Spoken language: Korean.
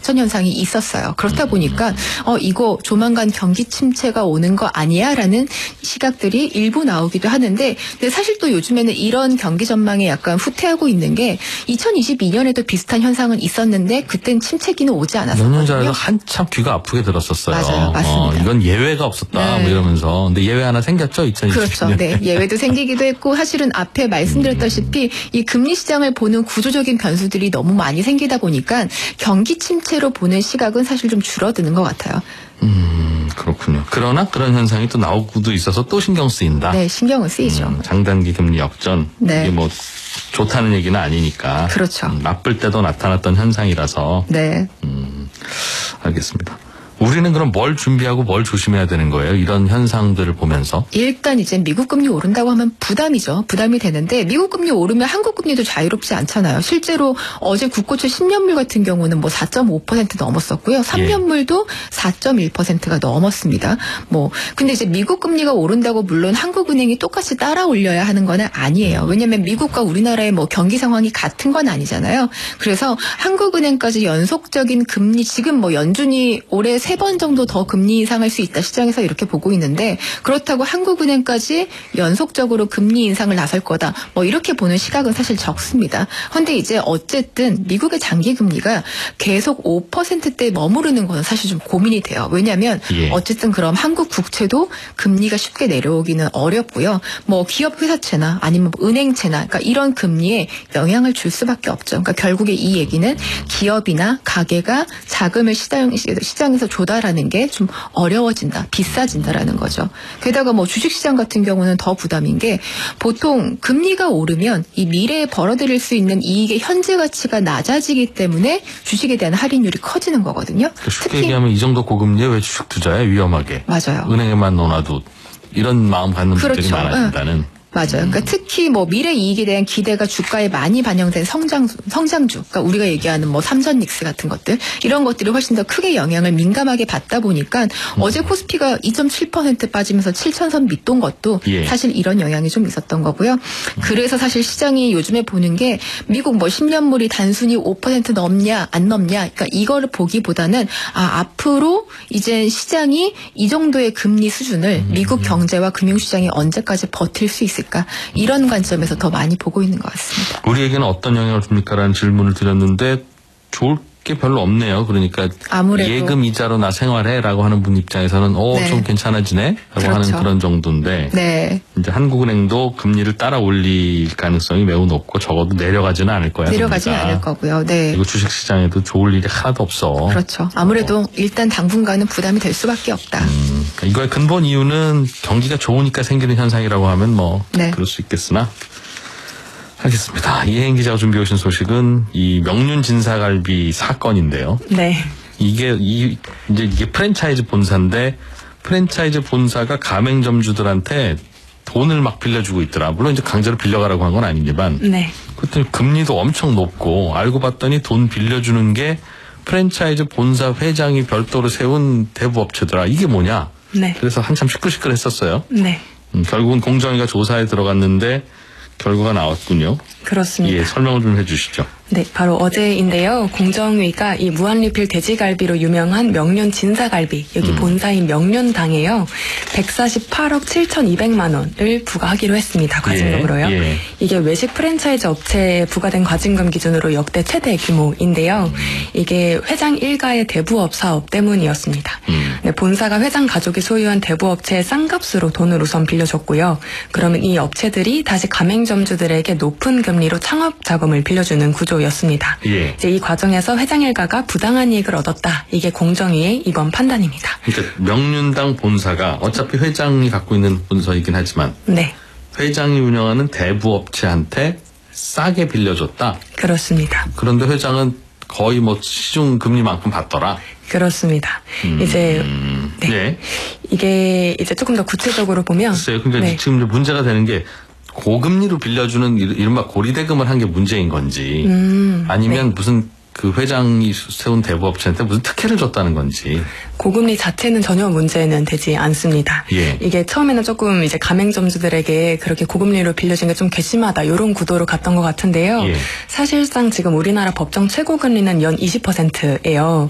역전 현상이 있었어요. 그렇다 보니까 이거 조만간 경기 침체가 오는 거 아니야라는 시각들이 일부 나오기도 하는데 근데 사실 또 요즘에는 이런 경기 전망에 약간 후퇴하고 있는 게 2022년에도 비슷한 현상은 있었는데 그땐 침체기는 오지 않았었거든요. 몇 년 전에도 한참 귀가 아프게 들었었어요. 맞아요. 맞습니다. 이건 예외가 없었다 네. 뭐 이러면서. 근데 예외 하나 생겼죠? 2020년에. 그렇죠. 네. 예외도 생기기도 했고 사실은 앞에 말씀드렸다시피 이 금리 시장을 보는 구조적인 변수들이 너무 많이 생기다 보니까 경기 침체로 보는 시각은 사실 좀 줄어드는 것 같아요. 그렇군요. 그러나 그런 현상이 또 나오고도 있어서 또 신경 쓰인다. 네. 신경은 쓰이죠. 장단기 금리 역전. 네. 이게 뭐 좋다는 얘기는 아니니까. 그렇죠. 나쁠 때도 나타났던 현상이라서. 네. 알겠습니다. 우리는 그럼 뭘 준비하고 뭘 조심해야 되는 거예요? 이런 현상들을 보면서. 일단 이제 미국 금리 오른다고 하면 부담이죠. 부담이 되는데 미국 금리 오르면 한국 금리도 자유롭지 않잖아요. 실제로 어제 국고채 10년물 같은 경우는 뭐 4.5% 넘었었고요. 3년물도 4.1%가 넘었습니다. 근데 이제 미국 금리가 오른다고 물론 한국은행이 똑같이 따라 올려야 하는 건 아니에요. 왜냐하면 미국과 우리나라의 경기 상황이 같은 건 아니잖아요. 그래서 한국은행까지 연속적인 금리 지금 연준이 올해 3번 정도 더 금리 인상할 수 있다 시장에서 이렇게 보고 있는데 그렇다고 한국은행까지 연속적으로 금리 인상을 나설 거다 이렇게 보는 시각은 사실 적습니다. 그런데 이제 어쨌든 미국의 장기 금리가 계속 5%대에 머무르는 건 사실 좀 고민이 돼요. 왜냐하면 어쨌든 그럼 한국 국채도 금리가 쉽게 내려오기는 어렵고요. 기업 회사채나 아니면 은행채나 그러니까 이런 금리에 영향을 줄 수밖에 없죠. 그러니까 결국에 이 얘기는 기업이나 가계가 자금을 시장에서 조달하는 게 좀 어려워진다, 비싸진다라는 거죠. 게다가 주식시장 같은 경우는 더 부담인 게 보통 금리가 오르면 이 미래에 벌어들일 수 있는 이익의 현재 가치가 낮아지기 때문에 주식에 대한 할인율이 커지는 거거든요. 쉽게 얘기하면 이 정도 고금리에 왜 주식 투자해? 위험하게. 맞아요. 은행에만 넣어놔도 이런 마음 갖는 분들이 그렇죠. 많아진다는. 맞아요. 그러니까 특히 미래 이익에 대한 기대가 주가에 많이 반영된 성장주, 그러니까 우리가 얘기하는 삼전닉스 같은 것들, 이런 것들이 훨씬 더 크게 영향을 민감하게 받다 보니까 어제 코스피가 2.7% 빠지면서 7,000선 밑돈 것도 사실 이런 영향이 좀 있었던 거고요. 그래서 사실 시장이 요즘에 보는 게 미국 10년물이 단순히 5% 넘냐 안 넘냐, 그러니까 이거를 보기보다는 앞으로 이제 시장이 이 정도의 금리 수준을 미국 경제와 금융시장이 언제까지 버틸 수 있을까? 이런 관점에서 더 많이 보고 있는 것 같습니다. 우리에게는 어떤 영향을 줍니까라는 질문을 드렸는데 좋을 게 별로 없네요. 그러니까 아무래도 예금 이자로 나 생활해라고 하는 분 입장에서는 좀 괜찮아지네 라고 하는 그런 정도인데 이제 한국은행도 금리를 따라 올릴 가능성이 매우 높고 적어도 내려가지는 않을 거야. 내려가지는 않을 거고요. 네. 그리고 주식시장에도 좋을 일이 하나도 없어. 그렇죠. 아무래도 일단 당분간은 부담이 될 수밖에 없다. 이거의 근본 이유는 경기가 좋으니까 생기는 현상이라고 하면 그럴 수 있겠으나 알겠습니다. 이혜인 기자가 준비해 오신 소식은 이 명륜 진사갈비 사건인데요. 네. 이게 프랜차이즈 본사인데 프랜차이즈 본사가 가맹점주들한테 돈을 막 빌려주고 있더라. 물론 이제 강제로 빌려가라고 한 건 아니지만. 그때 금리도 엄청 높고 알고 봤더니 돈 빌려주는 게 프랜차이즈 본사 회장이 별도로 세운 대부업체더라. 이게 뭐냐? 그래서 한참 시끌시끌했었어요. 결국은 공정위가 조사에 들어갔는데 결과가 나왔군요. 그렇습니다. 설명을 좀 해주시죠. 네, 바로 어제인데요. 공정위가 이 무한리필 돼지갈비로 유명한 명륜 진사갈비, 여기 본사인 명륜당에요. 148억 7,200만 원을 부과하기로 했습니다. 과징금으로요. 이게 외식 프랜차이즈 업체에 부과된 과징금 기준으로 역대 최대 규모인데요. 이게 회장 일가의 대부업 사업 때문이었습니다. 네, 본사가 회장 가족이 소유한 대부업체의 싼값으로 돈을 우선 빌려줬고요. 그러면 이 업체들이 다시 가맹점주들에게 높은 금리로 창업 자금을 빌려주는 구조였습니다. 이제 이 과정에서 회장 일가가 부당한 이익을 얻었다. 이게 공정위의 이번 판단입니다. 그러니까 명륜당 본사가 어차피 회장이 갖고 있는 본사이긴 하지만 회장이 운영하는 대부업체한테 싸게 빌려줬다. 그렇습니다. 그런데 회장은 거의 시중 금리만큼 받더라. 그렇습니다. 이제 이게 이제 조금 더 구체적으로 보면 글쎄요. 그러니까 지금 문제가 되는 게 고금리로 빌려주는 이른바 고리대금을 한 게 문제인 건지 아니면 무슨 그 회장이 세운 대부업체한테 무슨 특혜를 줬다는 건지. 고금리 자체는 전혀 문제는 되지 않습니다. 이게 처음에는 조금 이제 가맹점주들에게 그렇게 고금리로 빌려준 게 좀 괘씸하다 이런 구도로 갔던 것 같은데요. 사실상 지금 우리나라 법정 최고 금리는 연 20%예요.